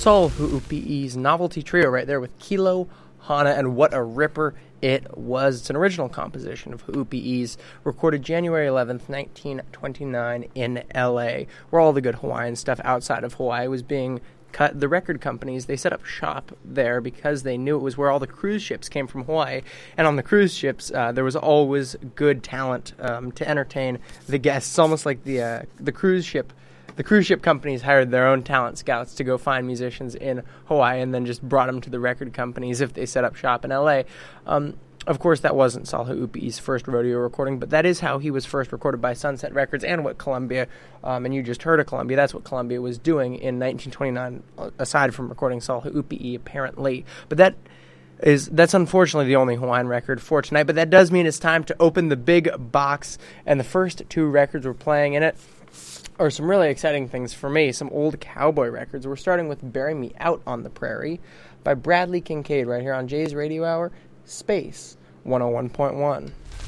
Saul Hu'upi'i's Novelty Trio right there with Kilo, Hana, and what a ripper it was. It's an original composition of Hu'upi'i's, recorded January 11th, 1929 in L.A., where all the good Hawaiian stuff outside of Hawaii was being cut. The record companies, they set up shop there because they knew it was where all the cruise ships came from Hawaii. And on the cruise ships, there was always good talent to entertain the guests. It's almost like the cruise ship. The cruise ship companies hired their own talent scouts to go find musicians in Hawaii and then just brought them to the record companies if they set up shop in L.A. Of course, that wasn't Saul Hu'upi'i's first rodeo recording, but that is how he was first recorded by Sunset Records and what Columbia, and you just heard of Columbia, that's what Columbia was doing in 1929, aside from recording Saul Hu'upi'i, apparently. But that's unfortunately the only Hawaiian record for tonight, but that does mean it's time to open the big box, and the first two records we're playing in it are some really exciting things for me, some old cowboy records. We're starting with Bury Me Out on the Prairie by Bradley Kincaid right here on Jay's Radio Hour, Space 101.1.